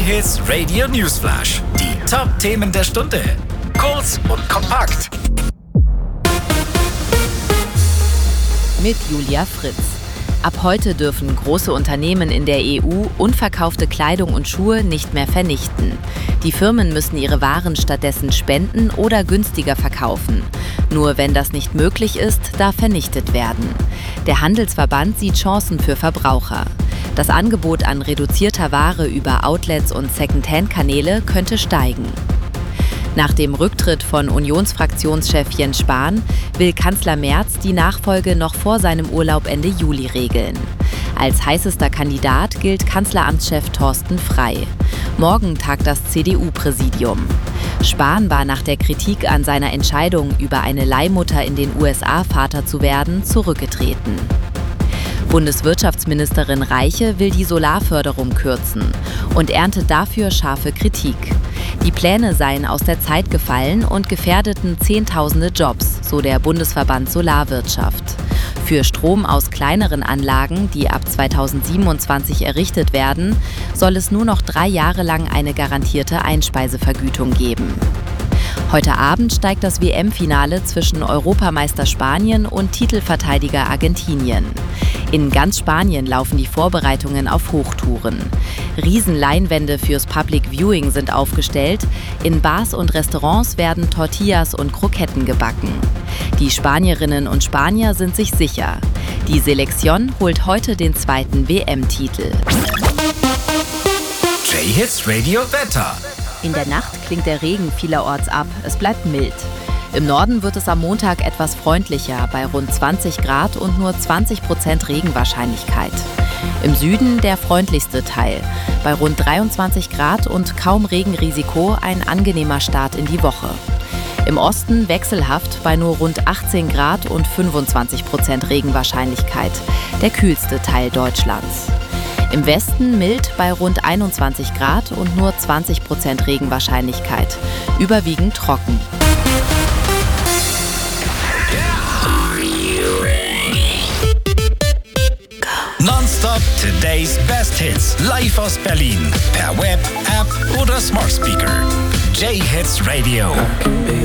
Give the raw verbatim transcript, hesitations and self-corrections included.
J-Hits Radio Newsflash. Die Top-Themen der Stunde. Kurz und kompakt. Mit Julia Fritz. Ab heute dürfen große Unternehmen in der E U unverkaufte Kleidung und Schuhe nicht mehr vernichten. Die Firmen müssen ihre Waren stattdessen spenden oder günstiger verkaufen. Nur wenn das nicht möglich ist, darf vernichtet werden. Der Handelsverband sieht Chancen für Verbraucher. Das Angebot an reduzierter Ware über Outlets und Second-Hand-Kanäle könnte steigen. Nach dem Rücktritt von Unionsfraktionschef Jens Spahn will Kanzler Merz die Nachfolge noch vor seinem Urlaub Ende Juli regeln. Als heißester Kandidat gilt Kanzleramtschef Thorsten Frey. Morgen tagt das C D U-Präsidium. Spahn war nach der Kritik an seiner Entscheidung, über eine Leihmutter in den U S A Vater zu werden, zurückgetreten. Bundeswirtschaftsministerin Reiche will die Solarförderung kürzen und erntet dafür scharfe Kritik. Die Pläne seien aus der Zeit gefallen und gefährdeten Zehntausende Jobs, so der Bundesverband Solarwirtschaft. Für Strom aus kleineren Anlagen, die ab zweitausendsiebenundzwanzig errichtet werden, soll es nur noch drei Jahre lang eine garantierte Einspeisevergütung geben. Heute Abend steigt das W M-Finale zwischen Europameister Spanien und Titelverteidiger Argentinien. In ganz Spanien laufen die Vorbereitungen auf Hochtouren. Riesenleinwände fürs Public Viewing sind aufgestellt. In Bars und Restaurants werden Tortillas und Kroketten gebacken. Die Spanierinnen und Spanier sind sich sicher. Die Selección holt heute den zweiten W M-Titel. J-Hits Radio Wetter. In der Nacht klingt der Regen vielerorts ab. Es bleibt mild. Im Norden wird es am Montag etwas freundlicher, bei rund zwanzig Grad und nur zwanzig Prozent Regenwahrscheinlichkeit. Im Süden der freundlichste Teil, bei rund dreiundzwanzig Grad und kaum Regenrisiko ein angenehmer Start in die Woche. Im Osten wechselhaft bei nur rund achtzehn Grad und fünfundzwanzig Prozent Regenwahrscheinlichkeit, der kühlste Teil Deutschlands. Im Westen mild bei rund einundzwanzig Grad und nur zwanzig Prozent Regenwahrscheinlichkeit, überwiegend trocken. Nonstop Today's Best Hits. Live aus Berlin. Per Web, App oder Smart Speaker. J-Hits Radio.